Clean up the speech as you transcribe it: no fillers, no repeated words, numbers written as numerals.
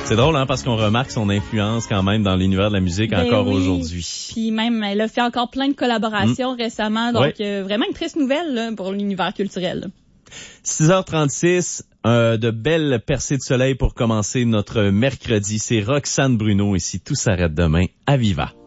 C'est drôle, hein, parce qu'on remarque son influence quand même dans l'univers de la musique encore aujourd'hui. Puis même, elle a fait encore plein de collaborations récemment, donc vraiment une triste nouvelle là, pour l'univers culturel. 6h36, de belles percées de soleil pour commencer notre mercredi. C'est Roxane Bruno ici. Tout s'arrête demain à Viva.